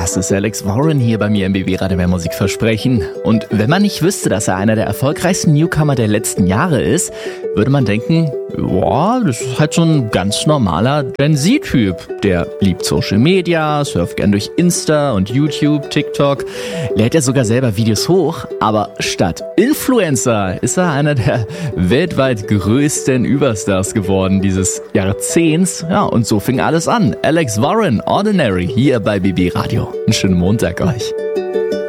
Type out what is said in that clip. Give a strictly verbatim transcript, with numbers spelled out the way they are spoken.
Ja, es ist Alex Warren hier bei mir im B B Radio Mehr Musik versprechen. Und wenn man nicht wüsste, dass er einer der erfolgreichsten Newcomer der letzten Jahre ist, würde man denken, boah, das ist halt so ein ganz normaler Gen Z-Typ. Der liebt Social Media, surft gern durch Insta und YouTube, TikTok, lädt ja sogar selber Videos hoch. Aber statt Influencer ist er einer der weltweit größten Überstars geworden dieses Jahrzehnts. Ja, und so fing alles an. Alex Warren, Ordinary, hier bei B B Radio. Einen schönen Montag euch.